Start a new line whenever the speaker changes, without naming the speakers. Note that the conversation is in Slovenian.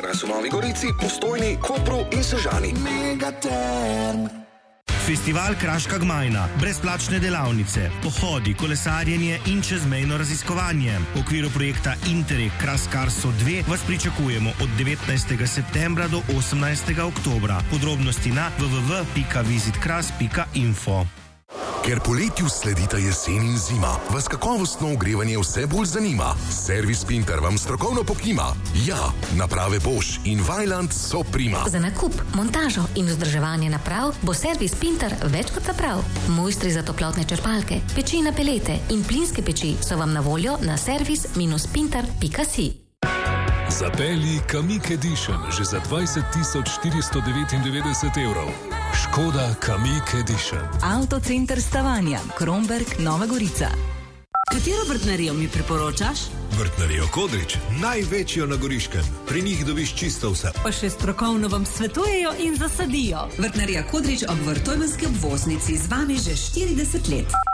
nas v Novi Gorici, Postojni, Kopru in Sežani.
Festival Kraška gmajna, brezplačne delavnice, pohodi, kolesarjenje in čezmejno raziskovanje. V okviru projekta Interreg Kraskarso 2 vas pričakujemo od 19. septembra do 18. oktobra. Podrobnosti na www.visitkras.info.
Ker poletju sledita jesen in zima, vas kakovostno ogrevanje vse bolj zanima. Servis Pinter vam strokovno pokima. Ja, naprave Bosch in Weiland so prima.
Za nakup, montažo in vzdrževanje naprav bo servis Pinter več kot zaprav. Mojstri za toplotne črpalke, peči na pelete in plinske peči so vam na voljo na servis-pinter.si.
Zapelji Kamiq Edition že za 20.499 evrov. Škoda Kamiq Edition.
Avtocenter Stavanja, Kromberk, Nova Gorica.
Katero vrtnarijo mi priporočaš?
Vrtnarijo Kodrič, največjo na Goriškem. Pri njih dobiš čisto vse.
Pa še strokovno vam svetujejo in zasadijo.
Vrtnarija Kodrič ob Vrtojmenski obvoznici z vami že 40 let.